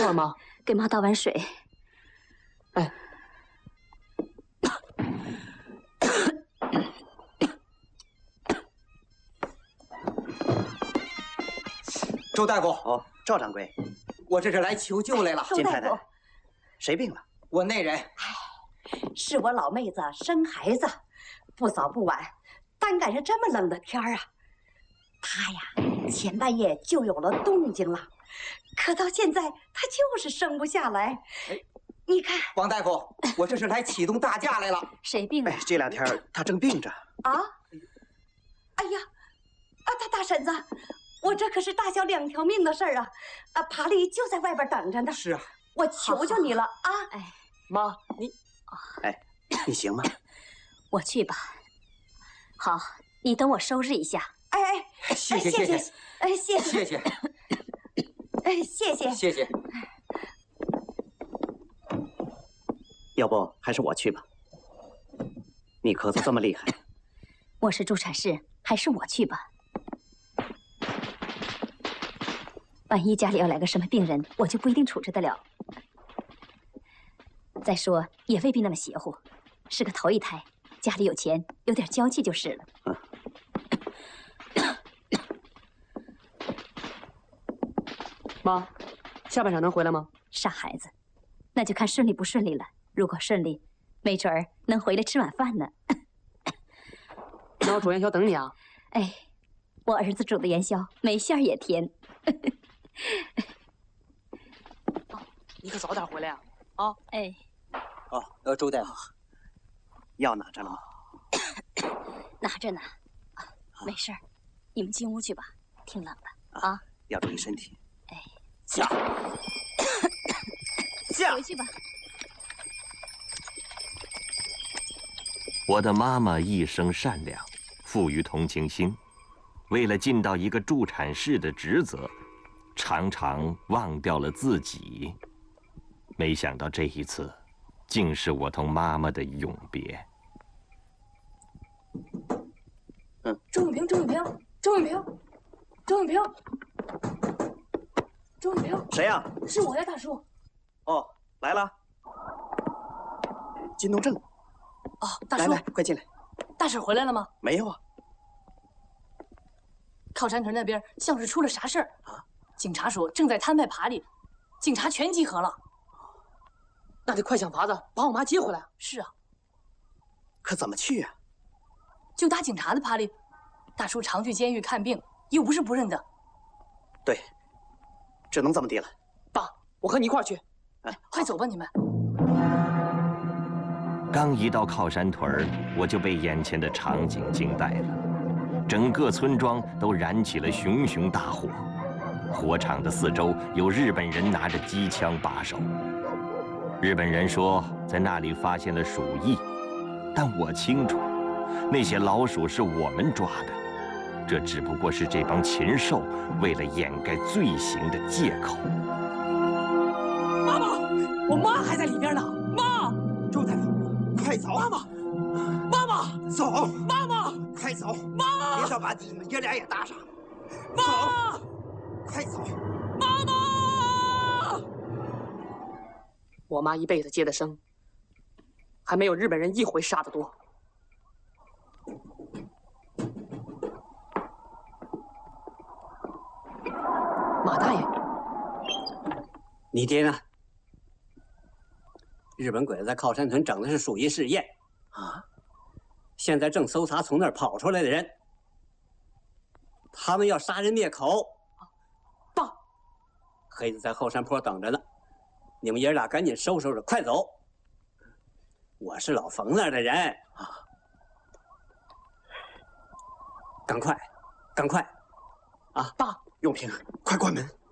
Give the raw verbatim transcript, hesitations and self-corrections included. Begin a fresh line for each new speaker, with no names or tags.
会儿吗？
给妈倒碗水。
哎。
周大夫，
哦，赵掌柜，
我这是来求救来了。
周大夫，
谁病了？
我那人。
哎，是我老妹子生孩子，不早不晚，单赶上这么冷的天儿啊。她呀，前半夜就有了动静了，可到现在她就是生不下来。哎，你看，
王大夫，我这是来启动大架来了。
谁病了？
哎，这两天她正病着。
啊？哎呀，啊，大大婶子。我这可是大小两条命的事儿啊！啊，爬犁就在外边等着呢。
是啊，
我求求你了啊！
哎，
妈，你，
哎，你行吗？
我去吧。好，你等我收拾一下。
哎哎，
谢谢谢谢，
哎谢谢
谢谢，
哎谢谢
谢谢。
要不还是我去吧。你咳嗽这么厉害，
我是助产士，还是我去吧。万一家里要来个什么病人，我就不一定处置得了。再说也未必那么邪乎，是个头一胎，家里有钱，有点娇气就是了。嗯、
妈，下半场能回来吗？
傻孩子，那就看顺利不顺利了。如果顺利，没准儿能回来吃晚饭呢。
那我煮元宵等你啊。
哎，我儿子煮的元宵没馅儿也甜。
哦，你可早点回来啊！啊，
哎，
哦，呃，周大夫，药拿着了吗？
拿着呢，没事儿，你们进屋去吧，挺冷的啊，
要注意身体。
哎，
下，下，
回去吧。
我的妈妈一生善良，富于同情心，为了尽到一个助产士的职责。常常忘掉了自己，没想到这一次，竟是我同妈妈的永别。
嗯，周永平，周永平，周永平，周永平，周永平，
谁呀？
是我呀，大叔。
哦，来了。金东正。
哦，大叔，
来来，快进来。
大婶回来了吗？
没有啊。
靠山屯那边像是出了啥事儿
啊？
警察说正在摊派爬犁，警察全集合了。那得快想法子把我妈接回来。是啊，
可怎么去啊？
就打警察的爬犁。大叔常去监狱看病，又不是不认得。
对，只能这么地了。
爸，我和你一块儿去。哎，快走吧，你们。
刚一到靠山屯儿，我就被眼前的场景惊呆了。整个村庄都燃起了熊熊大火。火场的四周有日本人拿着机枪把守。日本人说在那里发现了鼠疫，但我清楚，那些老鼠是我们抓的，这只不过是这帮禽兽为了掩盖罪行的借口。
妈妈，我妈还在里边呢。妈，
周大夫，快走！
妈妈，妈妈，
走！
妈妈，
快走！
妈，
别说把你们爷俩也搭上。
妈，
快走！
妈妈，我妈一辈子接的生，还没有日本人一回杀的多。马大爷，
你爹呢？日本鬼子在靠山屯整的是鼠疫试验啊，现在正搜查从那儿跑出来的人，他们要杀人灭口。
爸，
黑子在后山坡等着呢，你们爷俩赶紧收拾收拾，快走。我是老冯那儿的人啊，赶快，赶快，啊！
爸，
永平，快关门。